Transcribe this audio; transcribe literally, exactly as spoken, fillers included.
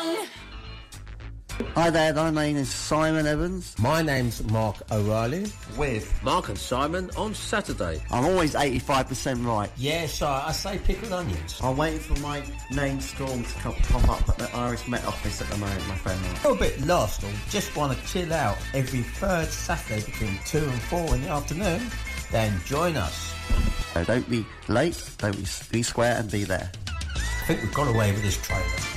wrong. Hi there, my name is Simon Evans. My name's Mark O'Reilly. With Mark and Simon on Saturday. I'm always eighty-five percent right. Yeah, so I say pickled onions. I'm waiting for my name storm to come, pop up at the Irish Met Office at the moment, my friend. You're a bit lost or just want to chill out every third Saturday between two and four in the afternoon? Then join us. So don't be late, don't be, be square and be there. I think we've got away with this trailer.